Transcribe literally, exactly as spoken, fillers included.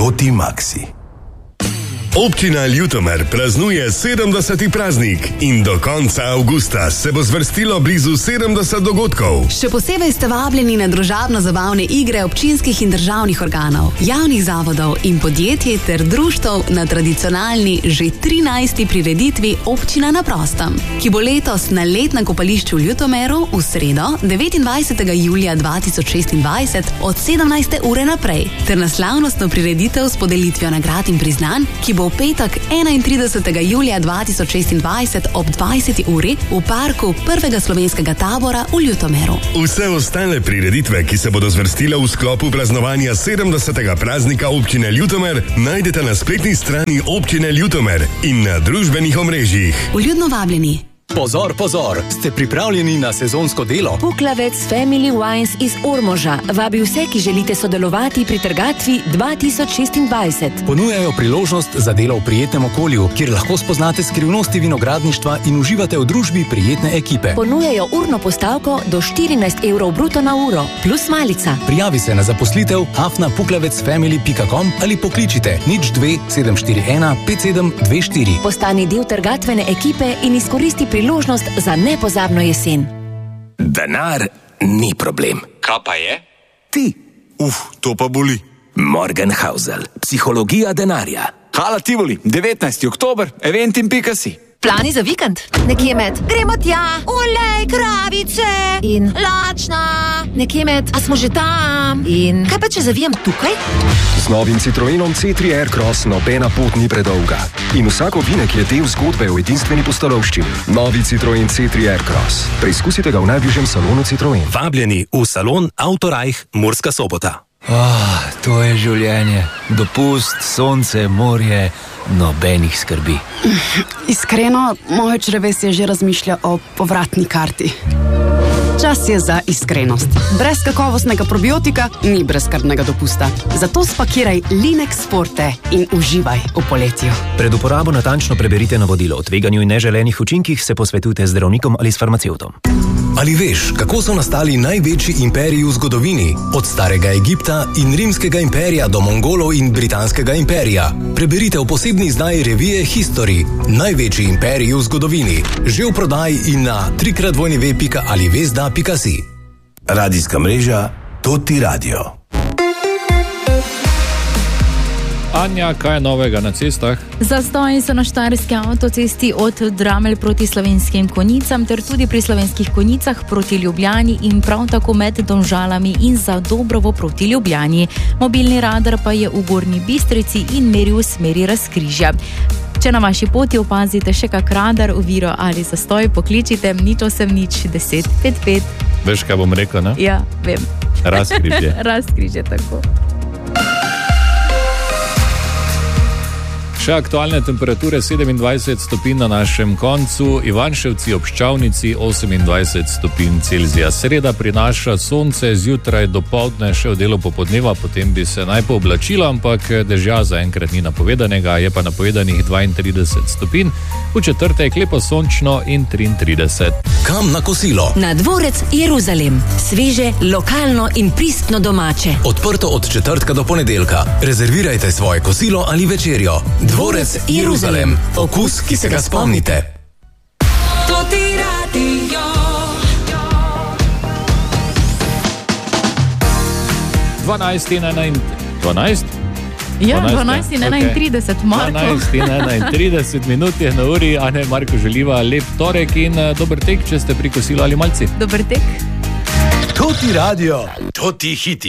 Toti Maxi. Občina Ljutomer praznuje sedemdeseti praznik in do konca avgusta se bo zvrstilo blizu sedemdeset dogodkov. Še posebej ste vabljeni na družabno-zabavne igre občinskih in državnih organov, javnih zavodov in podjetij ter društev na tradicionalni že trinajsti prireditvi Občina na prostem, ki bo letos na letnem kopališču v Ljutomeru v sredo devetindvajsetega julija dva tisoč šestindvajset od sedemnajste ure naprej, ter na slavnostno prireditev s podelitvijo nagrad in priznanj, ki bo v petek enaintridesetega julija dva tisoč šestindvajset ob dvajseti uri v parku prvega slovenskega tabora v Ljutomeru. Vse ostale prireditve, ki se bodo zvrstile v sklopu praznovanja sedemdesetega praznika Občine Ljutomer, najdete na spletni strani Občine Ljutomer in na družbenih omrežjih. Vljudno vabljeni. Pozor, pozor, ste pripravljeni na sezonsko delo? Puklavec Family Wines iz Ormoža vabi vse, ki želite sodelovati pri trgatvi dva tisoč šestindvajset. Ponujajo priložnost za delo v prijetnem okolju, kjer lahko spoznate skrivnosti vinogradništva in uživate v družbi prijetne ekipe. Ponujajo urno postavko do štirinajst evrov bruto na uro, plus malica. Prijavi se na zaposlitev afna puklavec family pika com ali pokličite nič dve sedem štiri ena pet sedem dve štiri. Postani del trgatvene ekipe in izkoristi priložnost za nepozabno jesen. Denar ni problem. Kaj pa je? Ti. Uf, to pa boli. Morgenhausel, psihologija denarja. Hala Tivoli, devetnajsti oktober, eventim pika si. Plani za vikend? Nekje med gremo tja, olej, kravice in lačna. Nekje med, a smo že tam? In kaj pa če zavijem tukaj? Z novim Citroenom C tri Aircross nobena pot ni predolga. In vsak ovinek je del zgodbe o edinstveni pustolovščini. Novi Citroen C tri Aircross. Preizkusite ga v najbližjem salonu Citroen. Vabljeni v salon Autorajh Murska Sobota. Oh, to je življenje. Dopust, sonce, morje, nobenih skrbi. Iskreno, moje črevesje že razmišlja o povratni karti. Čas je za iskrenost. Brez kakovostnega probiotika ni brezskrbnega dopusta. Zato spakiraj Linex Forte in uživaj v poletju. Pred uporabo natančno preberite navodilo o tveganju in neželenih učinkih, se posvetujte z zdravnikom ali s farmacevtom. Ali veš, kako so nastali največji imperiji v zgodovini? Od starega Egipta in rimskega imperija do Mongolov in britanskega imperija. Preberite v posebni izdaji revije History. Največji imperiji v zgodovini. Že v prodaji in na trikrat dvojni ve pika ali vezda pika si. Radijska mreža Toti Radio. Anja, kaj je novega na cestah? Zastoji so na štajerski avtocesti od Dramelj proti Slovenskim Konjicam ter tudi pri Slovenskih Konjicah proti Ljubljani in prav tako med Domžalami in za Dobrovo proti Ljubljani. Mobilni radar pa je v Gornji Bistrici in meri v smeri Razkrižja. Če na vaši poti opazite še kak radar, oviro ali zastoj, pokličite nič osem nič deset pet pet. Veš, kaj bom rekel, ne? Ja, vem. Razkrižje. Razkrižje, tako. Še aktualne temperature sedemindvajset stopinj na našem koncu, Ivanševci ob Ščavnici osemindvajset stopinj Celzija. Sreda prinaša sonce, zjutraj do poldne še v delu popodneva, potem bi se naj pooblačilo, ampak dežja zaenkrat ni napovedanega, je pa napovedanih dvaintrideset stopinj, v četrtek lepo sončno in triintrideset. Kam na kosilo? Na dvorec Jeruzalem. Sveže, lokalno in pristno domače. Odprto od četrtka do ponedeljka. Rezervirajte svoje kosilo ali večerjo. Dvorec Jeruzalem. Okus, ki se ga spomnite. Toti Radio. dvanajst in dvanajst? Ja, dvanajst in enaintrideset, Marko. dvanajst in enaintrideset minut je na uri, Ane, Marko želiva lep torek in dober tek, če ste pri kosilu ali malci. Dober tek. Toti Radio, toti hiti.